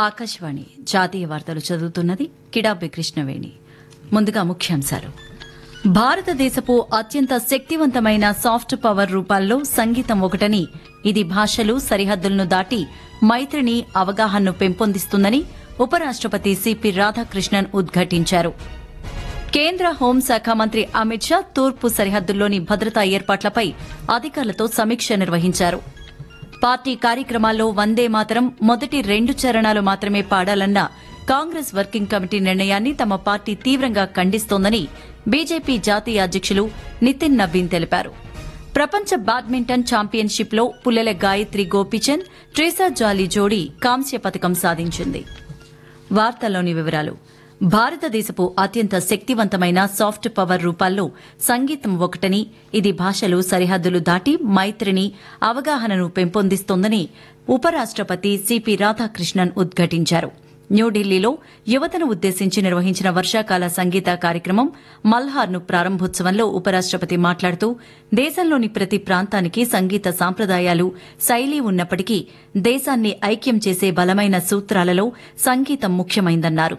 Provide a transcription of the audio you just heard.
ఆకాశవాణి జాతీయ వార్తలు చదువుతున్నది కిడాబి కృష్ణవేణి. ముందుగా ముఖ్యాంశాలు. భారతదేశపు అత్యంత శక్తివంతమైన సాఫ్ట్ పవర్ రూపాల్లో సంగీతం ఒకటని, ఇది భాషలు సరిహద్దులను దాటి మైత్రిని అవగాహనను పెంపొందిస్తుందని ఉపరాష్టపతి సిపి రాధాకృష్ణన్ ఉద్ఘాటించారు. కేంద్ర హోంశాఖ మంత్రి అమిత్ షా తూర్పు సరిహద్దుల్లోని భద్రతా ఏర్పాట్లపై అధికారులతో సమీక్ష నిర్వహించారు. పార్టీ కార్యక్రమాల్లో వందే మాతరం మొదటి 2 చరణాలు మాత్రమే పాడాలన్న కాంగ్రెస్ వర్కింగ్ కమిటీ నిర్ణయాన్ని తమ పార్టీ తీవ్రంగా ఖండిస్తోందని బీజేపీ జాతీయ అధ్యకులు నితిన్ నవీన్ తెలిపారు. ప్రపంచ బ్యాడ్మింటన్ ఛాంపియన్షిప్లో పుల్లెల గాయత్రి గోపీచంద్, ట్రీసా జాలీ జోడీ కాంస్య పతకం సాధించింది. వార్తల్లోని వివరాలు. భారతదేశపు అత్యంత శక్తివంతమైన సాఫ్ట్ పవర్ రూపాల్లో సంగీతం ఒకటని, ఇది భాషలు సరిహద్దులు దాటి మైత్రిని అవగాహనను పెంపొందిస్తోందని ఉపరాష్టపతి సిపి రాధాకృష్ణన్ ఉద్ఘాటించారు. న్యూఢిల్లీలో యువతను ఉద్దేశించి నిర్వహించిన వర్షాకాల సంగీత కార్యక్రమం మల్హార్ను ప్రారంభోత్సవంలో ఉపరాష్టపతి మాట్లాడుతూ, దేశంలోని ప్రతి ప్రాంతానికి సంగీత సాంప్రదాయాలు, శైలి ఉన్నప్పటికీ దేశాన్ని ఐక్యం చేసే బలమైన సూత్రాలలో సంగీతం ముఖ్యమైందన్నారు.